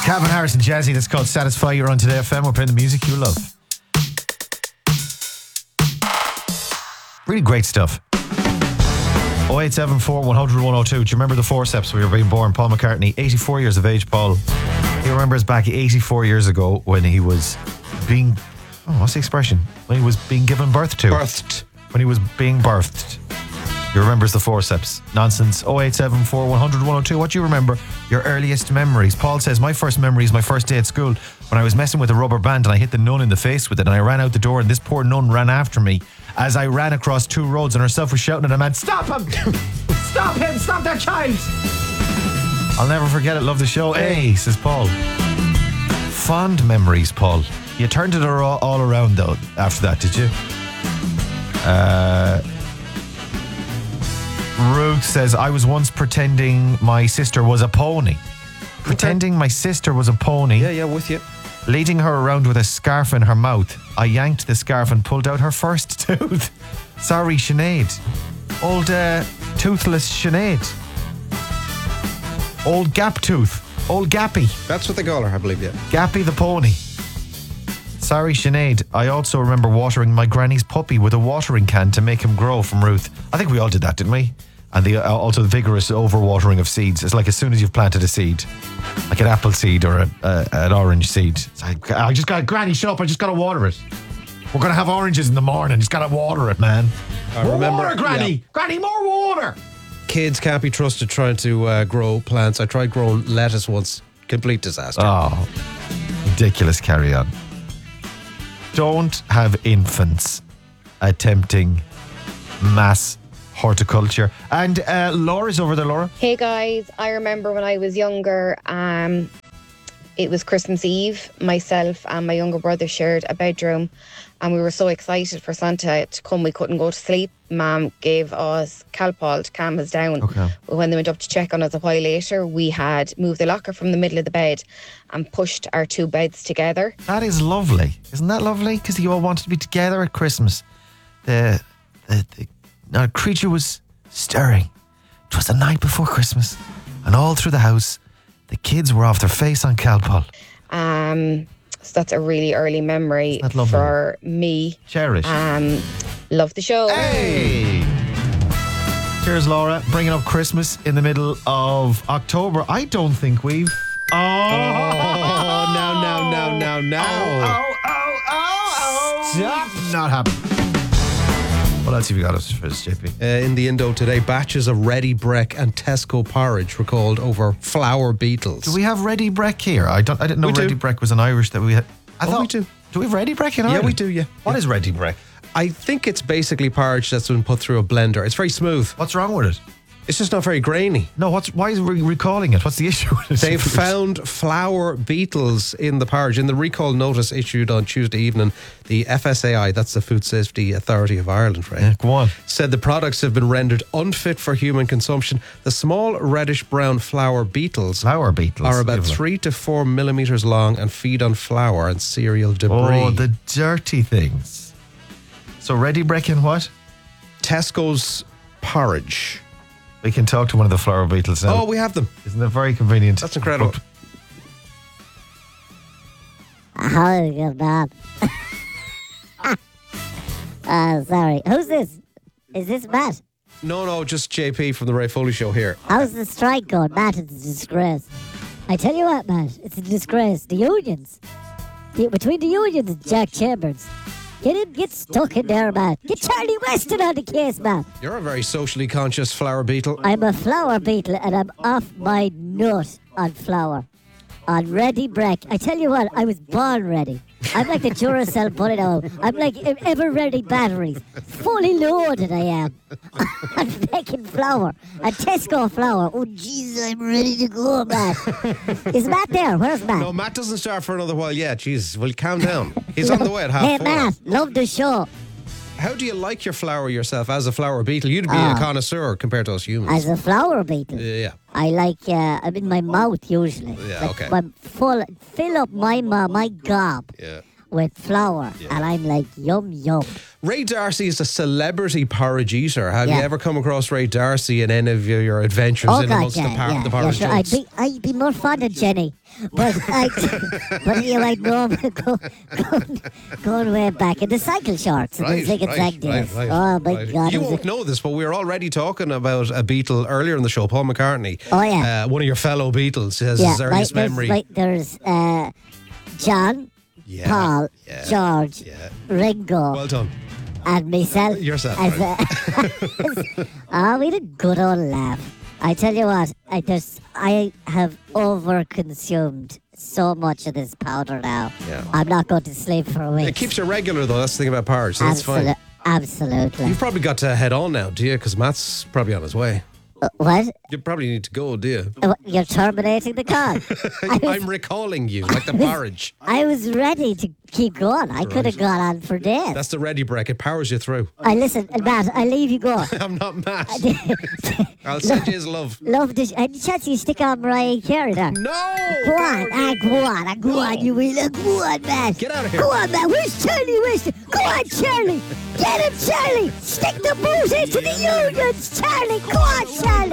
Calvin Harris and Jazzy, that's called Satisfy. You're on Today FM. We're playing the music you love. Really great stuff. 0874 100 102. Do you remember the forceps when we were being born? Paul McCartney, 84 years of age, Paul. He remembers back 84 years ago when he was being, what's the expression? When he was being given birth to. When he was being birthed. He remembers the forceps. Nonsense. 0874 100 102. What do you remember? Your earliest memories. Paul says, my first memory is my first day at school when I was messing with a rubber band and I hit the nun in the face with it and I ran out the door and this poor nun ran after me as I ran across two roads and herself was shouting at a man, "Stop him! Stop him! Stop that child!" I'll never forget it. Love the show. Hey, says Paul. Fond memories, Paul. You turned it all around though after that, did you? Ruth says, I was once pretending my sister was a pony. Pretending my sister was a pony. Yeah, with you. Leading her around with a scarf in her mouth. I yanked the scarf and pulled out her first tooth. Sorry, Sinead. Old toothless Sinead. Old gap tooth. Old Gappy. That's what they call her, I believe, yeah. Gappy the pony. Sorry, Sinead. I also remember watering my granny's puppy with a watering can to make him grow, from Ruth. I think we all did that, didn't we? And also the vigorous overwatering of seeds. It's like as soon as you've planted a seed, like an apple seed or an orange seed. It's like, I just got, Granny, shut up, I just got to water it. We're going to have oranges in the morning. Just got to water it, man. More water, Granny. Yeah. Granny, more water. Kids can't be trusted trying to grow plants. I tried growing lettuce once. Complete disaster. Oh, ridiculous. Carry on. Don't have infants attempting mass horticulture. And Laura's over there, Laura. Hey guys, I remember when I was younger, it was Christmas Eve. Myself and my younger brother shared a bedroom and we were so excited for Santa to come we couldn't go to sleep. Mum gave us Calpol to calm us down. Okay. But when they went up to check on us a while later, we had moved the locker from the middle of the bed and pushed our two beds together. That is lovely. Isn't that lovely? Because you all wanted to be together at Christmas. The creature was stirring. It was the night before Christmas. And all through the house, the kids were off their face on Calpol. So that's a really early memory for me. Cherish. Love the show. Hey! Cheers, Laura. Bringing up Christmas in the middle of October. I don't think we've... Oh, now. Stop. Not happening. What else have you got us for this, JP? In the Indo today, batches of Ready Breck and Tesco porridge were called over flour beetles. Do we have Ready Breck here? I didn't know Ready Breck was an Irish that we had. I thought we do. Do we have Ready Breck in Ireland? Yeah, we do, yeah. What is Ready Breck? I think it's basically porridge that's been put through a blender. It's very smooth. What's wrong with it? It's just not very grainy. No, why is we recalling it? What's the issue with it? They've found flour beetles in the porridge. In the recall notice issued on Tuesday evening, the FSAI, that's the Food Safety Authority of Ireland, right? Yeah, go on. Said the products have been rendered unfit for human consumption. The small reddish-brown flour beetles are about 3 to 4 millimeters long and feed on flour and cereal debris. Oh, the dirty things. So Ready Breck and what? Tesco's porridge. We can talk to one of the flower beetles now. Oh, we have them. Isn't that very convenient? That's incredible. How good, Bob? Sorry. Who's this? Is this Matt? No, just JP from the Ray Foley Show here. How's the strike going? Matt, it's a disgrace. I tell you what, Matt, it's a disgrace. The unions. Between the unions and Jack Chambers. Get stuck in there, man. Get Charlie Weston on the case, man. You're a very socially conscious flower beetle. I'm a flower beetle and I'm off my nut on flour. On Ready Breck. I tell you what, I was born ready. I'm like the Duracell bullet hole. I'm like ever-ready batteries. Fully loaded I am. On making flour. And Tesco flour. Oh, Jesus, I'm ready to go, Matt. Is Matt there? Where's Matt? No, Matt doesn't start for another while yet. Jeez, well, calm down. He's on the way at 4:30. Hey, Matt, love the show. How do you like your flower yourself as a flower beetle? You'd be a connoisseur compared to us humans. As a flower beetle? Yeah. I like, I'm in my mouth usually. Yeah, like, okay. I'm fill up my gob. Yeah. with flour. And I'm like, yum, yum. Ray D'Arcy is a celebrity porridge eater. Have you Yeah. ever come across Ray D'Arcy in any of your adventures in amongst the porridge sure. junks? I'd be more fond of Jenny. But you might know going way back in the cycle shorts and the zig and zag days. Oh my God. You won't know this, but we were already talking about a Beatle earlier in the show, Paul McCartney. Oh, yeah. One of your fellow Beatles has his earliest memory. There's John, Paul, George, Ringo. Well done. And myself. Yourself. We had a good old laugh. I tell you what, I have overconsumed so much of this powder now. Yeah. I'm not going to sleep for a week. It keeps you regular, though. That's the thing about porridge, so that's fine. Absolutely. You've probably got to head on now, do you? Because Matt's probably on his way. What? You probably need to go, do you? You're terminating the call. I'm recalling you, like the porridge. I was ready to keep going. I could have gone on for days. That's the ready break. It powers you through. Listen, Matt, I'll leave you go. I'm not Matt. I'll send you his love. Love this. Any chance you stick on Mariah Carey there? No! Go on, go on, you will. Go on, man. Get out of here. Go on, man. Where's Charlie Winston? Go on, Charlie. Get him, Charlie. Stick the boot into the unions, Charlie. Go on, Charlie.